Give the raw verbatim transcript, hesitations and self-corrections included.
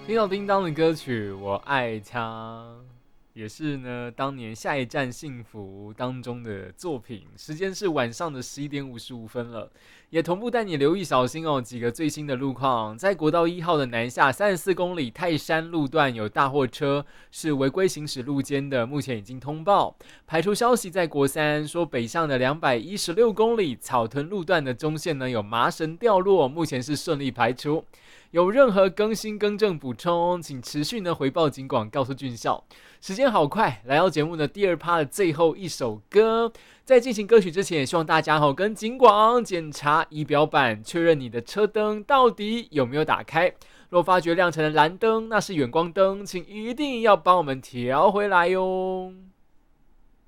听到叮当的歌曲《我爱他》，也是呢当年下一站幸福当中的作品。时间是晚上的十一点五十五分了，也同步带你留意小心哦。几个最新的路况，在国道一号的南下三十四公里泰山路段有大货车是违规行驶路肩的，目前已经通报。排除消息，在国三说北上的两百一十六公里草屯路段的中线呢有麻绳掉落，目前是顺利排除。有任何更新更正补充，请持续呢回报警广，告诉俊孝。时间好快，来到节目的第二趴的最后一首歌。在进行歌曲之前，也希望大家好跟警广检查仪表板，确认你的车灯到底有没有打开。若发觉亮成的蓝灯，那是远光灯，请一定要帮我们调回来哟。